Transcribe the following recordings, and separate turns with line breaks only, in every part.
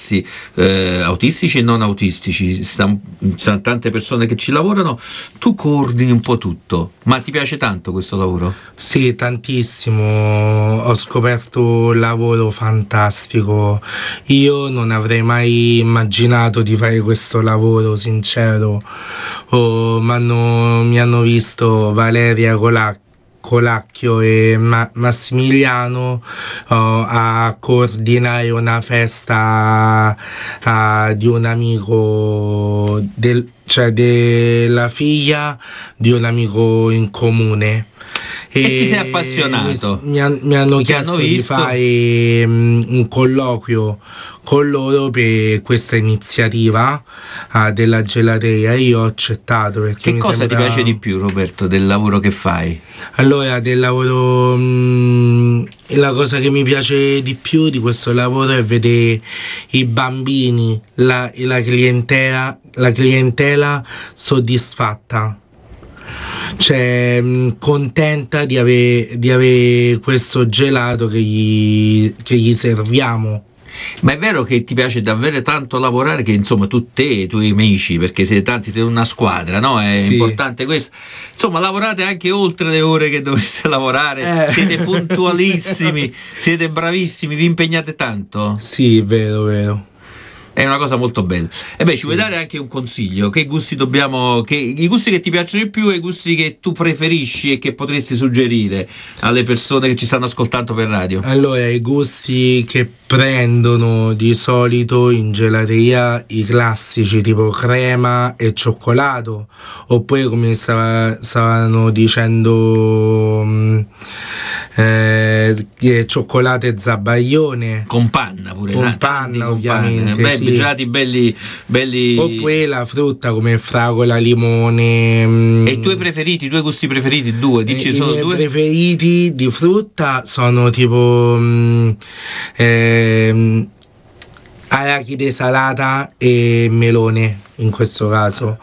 ragazzi autistici e non autistici, sono tante persone che ci lavorano, tu coordini un po' tutto, ma ti piace tanto questo lavoro?
Sì, tantissimo, ho scoperto un lavoro fantastico, io non avrei mai immaginato di fare questo lavoro, sincero. Mi hanno visto Valeria Colacchio e Massimiliano a coordinare una festa di un amico, cioè della figlia di un amico in comune.
E ti sei appassionato?
Mi hanno chiesto di fare un colloquio con loro per questa iniziativa della gelateria. Io ho accettato perché
che cosa ti piace di più, Roberto, del lavoro che fai?
Allora, del lavoro, la cosa che mi piace di più di questo lavoro è vedere i bambini, la clientela soddisfatta, cioè contenta di avere questo gelato che gli serviamo.
Ma è vero che ti piace davvero tanto lavorare, che insomma tu e i tuoi amici, perché siete tanti, siete una squadra, no? È importante questo. Insomma, lavorate anche oltre le ore che dovreste lavorare, siete puntualissimi, siete bravissimi, vi impegnate tanto?
Sì, vero.
È una cosa molto bella. E beh, ci vuoi dare anche un consiglio? Che gusti i gusti che ti piacciono di più e i gusti che tu preferisci e che potresti suggerire alle persone che ci stanno ascoltando per radio?
Allora, i gusti che prendono di solito in gelateria, i classici tipo crema e cioccolato, oppure come stavano dicendo cioccolato e zabaione
con panna pure,
con panna ovviamente,
gelati belli.
Oppure la frutta come fragola, limone.
E i tuoi preferiti, i tuoi gusti preferiti? Due, dici solo due?
I miei preferiti di frutta sono tipo arachide salata e melone in questo caso.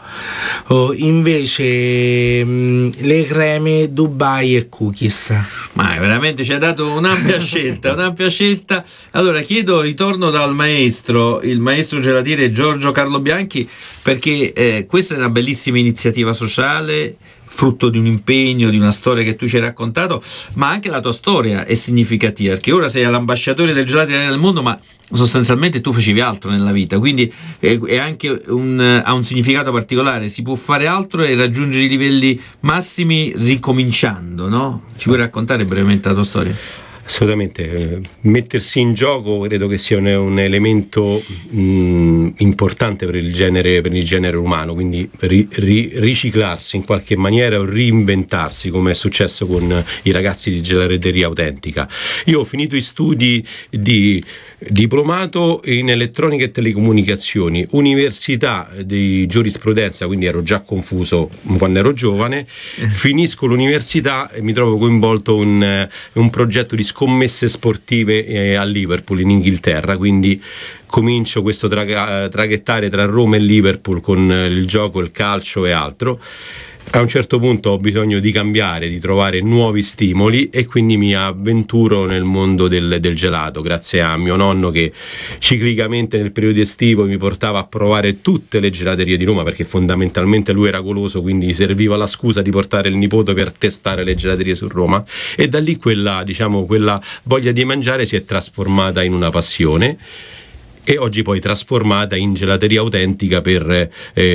Invece le creme Dubai e cookies.
Ma veramente ci ha dato un'ampia scelta. Allora ritorno dal maestro, il maestro gelatiere Giorgio Carlo Bianchi, perché questa è una bellissima iniziativa sociale, frutto di un impegno, di una storia che tu ci hai raccontato, ma anche la tua storia è significativa, perché ora sei all'ambasciatore del gelato italiano nel mondo, ma sostanzialmente tu facevi altro nella vita, quindi è anche ha un significato particolare, si può fare altro e raggiungere i livelli massimi ricominciando, no? Ci puoi raccontare brevemente la tua storia?
Assolutamente, mettersi in gioco credo che sia un elemento importante per il genere umano, quindi riciclarsi in qualche maniera o reinventarsi, come è successo con i ragazzi di Gelateria Autentica. Io ho finito i studi di diplomato in elettronica e telecomunicazioni, università di giurisprudenza, quindi ero già confuso quando ero giovane. Finisco l'università e mi trovo coinvolto in un progetto di scommesse sportive a Liverpool in Inghilterra, quindi comincio questo traghettare tra Roma e Liverpool con il gioco, il calcio e altro. A un certo punto ho bisogno di cambiare, di trovare nuovi stimoli e quindi mi avventuro nel mondo del gelato, grazie a mio nonno che ciclicamente nel periodo estivo mi portava a provare tutte le gelaterie di Roma, perché fondamentalmente lui era goloso, quindi gli serviva la scusa di portare il nipote per testare le gelaterie su Roma, e da lì quella voglia di mangiare si è trasformata in una passione, e oggi poi trasformata in gelateria autentica per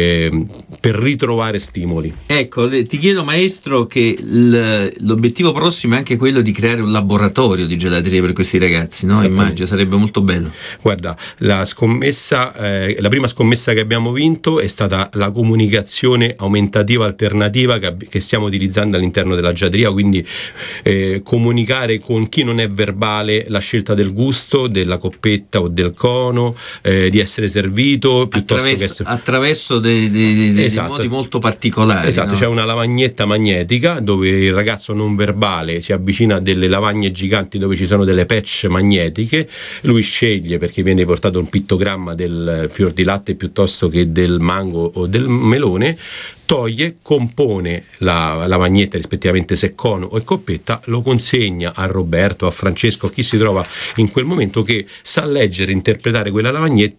ritrovare stimoli.
Ecco, ti chiedo maestro che l'obiettivo prossimo è anche quello di creare un laboratorio di gelateria per questi ragazzi, no? Immagino, sarebbe molto bello.
Guarda, la prima scommessa che abbiamo vinto è stata la comunicazione aumentativa alternativa che stiamo utilizzando all'interno della gelateria, quindi comunicare con chi non è verbale la scelta del gusto, della coppetta o del cono, di essere servito
attraverso dei
esatto,
modi molto particolari.
Esatto, no? C'è una lavagnetta magnetica dove il ragazzo non verbale si avvicina a delle lavagne giganti dove ci sono delle patch magnetiche, lui sceglie, perché viene portato un pittogramma del fior di latte piuttosto che del mango o del melone, toglie, compone la lavagnetta rispettivamente se cono o coppetta, lo consegna a Roberto, a Francesco, a chi si trova in quel momento che sa leggere e interpretare quella lavagnetta